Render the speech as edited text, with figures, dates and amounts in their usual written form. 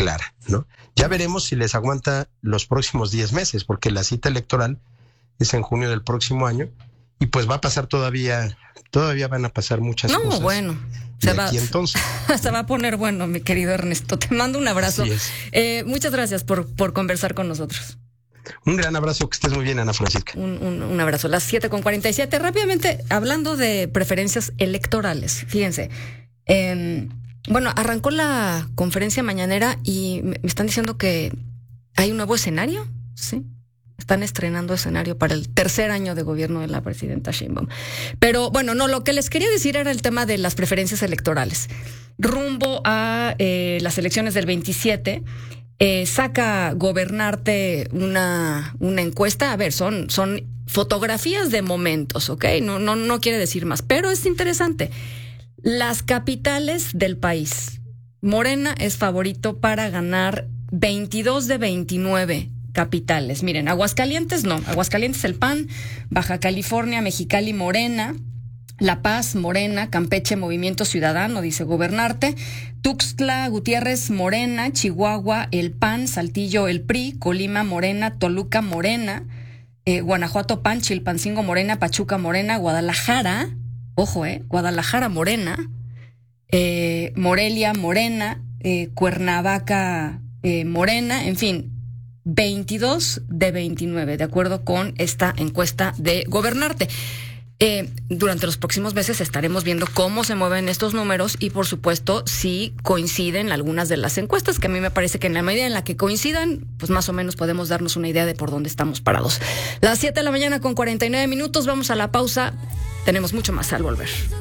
clara, ¿no? Ya veremos si les aguanta los próximos 10 meses, porque la cita electoral es en junio del próximo año, y pues va a pasar todavía van a pasar muchas cosas. No, bueno, aquí entonces. Se va a poner bueno, mi querido Ernesto. Te mando un abrazo. Muchas gracias por conversar con nosotros. Un gran abrazo, que estés muy bien, Ana Francisca. Un abrazo. Las 7:47. Rápidamente, hablando de preferencias electorales, fíjense, bueno, arrancó la conferencia mañanera y me están diciendo que hay un nuevo escenario, ¿sí? Están estrenando escenario para el tercer año de gobierno de la presidenta Sheinbaum. Pero bueno, no, lo que les quería decir era el tema de las preferencias electorales. Rumbo a las elecciones del 27, saca Gobernarte una encuesta. A ver, son fotografías de momentos, ¿ok? No quiere decir más, pero es interesante. Las capitales del país. Morena es favorito para ganar 22 de 29 capitales. Miren, Aguascalientes no. Aguascalientes el PAN, Baja California, Mexicali, Morena, La Paz, Morena, Campeche, Movimiento Ciudadano, dice Gobernarte, Tuxtla Gutiérrez, Morena, Chihuahua, el PAN, Saltillo, el PRI, Colima, Morena, Toluca, Morena, Guanajuato, PAN, Chilpancingo, Morena, Pachuca, Morena, Guadalajara, ojo, Guadalajara, Morena, Morelia, Morena, Cuernavaca, Morena, en fin, 22 de 29, de acuerdo con esta encuesta de Gobernarte. Durante los próximos meses estaremos viendo cómo se mueven estos números y, por supuesto, si coinciden algunas de las encuestas, que a mí me parece que en la medida en la que coincidan, pues más o menos podemos darnos una idea de por dónde estamos parados. Las 7:49 a.m, vamos a la pausa. Tenemos mucho más al volver.